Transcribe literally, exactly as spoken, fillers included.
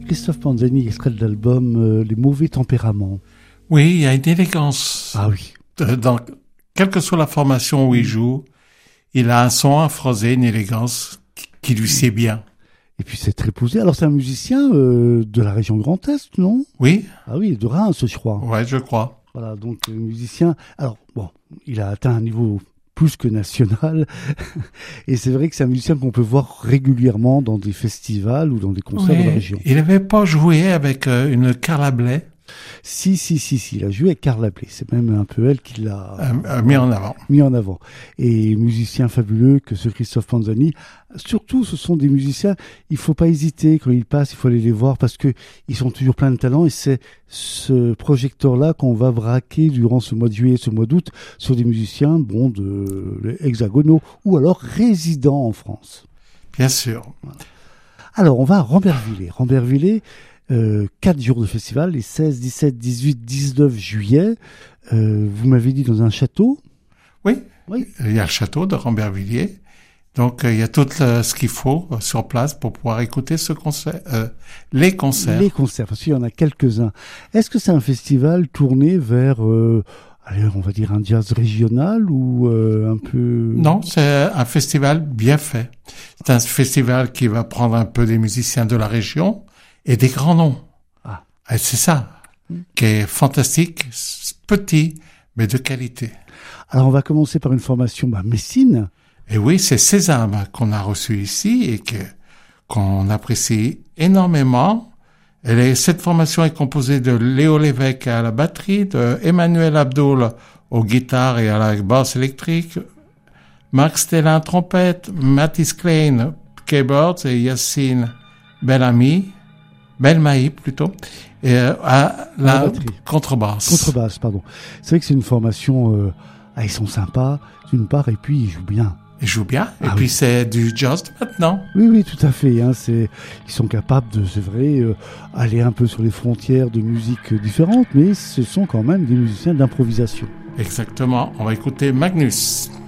Christophe Panzani, extrait de l'album euh, Les Mauvais Tempéraments. Oui, il y a une élégance. Ah oui. Dans, quelle que soit la formation où il joue, il a un son, un phrasé, une élégance qui, qui lui sied bien. Et puis c'est très posé. Alors c'est un musicien euh, de la région Grand Est, non? Oui. Ah oui, de Reims, je crois. Ouais, je crois. Voilà, donc euh, musicien. Alors bon, il a atteint un niveau plus que national. Et c'est vrai que c'est un musicien qu'on peut voir régulièrement dans des festivals ou dans des concerts Ouais, de la région. Il n'avait pas joué avec euh, une Carla Bley. Si, si, si, si, il a joué avec Carla Bley. C'est même un peu elle qui l'a euh, euh, mis en avant. Mis en avant. Et musicien fabuleux que ce Christophe Panzani. Surtout, ce sont des musiciens, il faut pas hésiter quand ils passent, il faut aller les voir parce que ils sont toujours pleins de talent et c'est ce projecteur-là qu'on va braquer durant ce mois de juillet, ce mois d'août sur des musiciens, bon, de hexagonaux ou alors résidents en France. Bien sûr. Voilà. Alors, on va à Rambervillers. Rambervillers, Euh, quatre jours de festival, les seize, dix-sept, dix-huit, dix-neuf juillet. Euh, vous m'avez dit dans un château? Oui. Oui. Il y a le château de Rambervillers. Donc, euh, il y a tout euh, ce qu'il faut euh, sur place pour pouvoir écouter ce concert, euh, les concerts. Les concerts, parce qu'il y en a quelques-uns. Est-ce que c'est un festival tourné vers, euh, allez, on va dire un jazz régional ou euh, un peu... Non, c'est un festival bien fait. C'est un festival qui va prendre un peu des musiciens de la région et des grands noms. Ah. Et c'est ça mmh. qui est fantastique, petit, mais de qualité. Alors, on va commencer par une formation bah, Messine. Et oui, c'est Sésame qu'on a reçu ici et que, qu'on apprécie énormément. Elle est, cette formation est composée de Léo Lévesque à la batterie, de Emmanuel Abdoul aux guitares et à la basse électrique, Marc Stellin trompette, Mathis Klein keyboards et Yacine Bellamy, Belmaï plutôt, et euh, à la, la contrebasse. Contrebasse, pardon. C'est vrai que c'est une formation, euh, ah, ils sont sympas d'une part et puis ils jouent bien. Ils jouent bien. Et ah, puis oui. c'est du jazz maintenant. Oui, oui, tout à fait. Hein, c'est, ils sont capables de, c'est vrai, euh, aller un peu sur les frontières de musiques différentes, mais ce sont quand même des musiciens d'improvisation. Exactement. On va écouter Magnus.